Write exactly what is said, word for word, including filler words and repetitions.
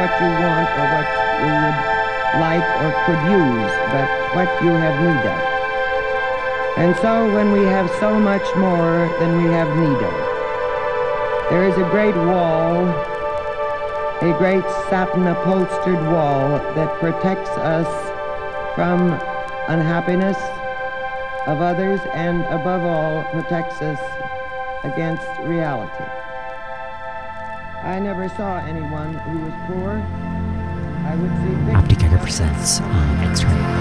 what you want or what you would like or could use, but what you have need of. And so when we have so much more than we have need of, there is a great wall, a great satin upholstered wall that protects us from unhappiness of others and above all protects us against reality. I never saw anyone who was poor. I would see pictures. Optic Echo presents on X-Ray.